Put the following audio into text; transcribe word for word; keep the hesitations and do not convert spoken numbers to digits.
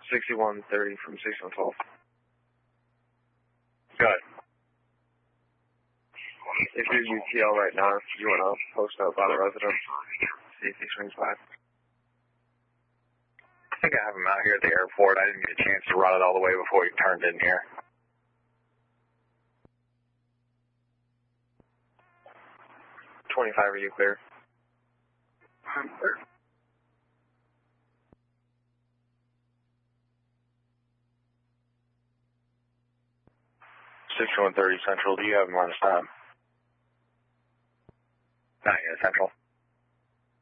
sixty-one thirty from sixty-one twelve. Go ahead. If you're U T L right now, you want to post up by the residence, see if he swings by. I think I have him out here at the airport. I didn't get a chance to run it all the way before he turned in here. twenty-five, are you clear? I'm clear. sixty-one thirty Central, do you have him on his time? Not yet, Central.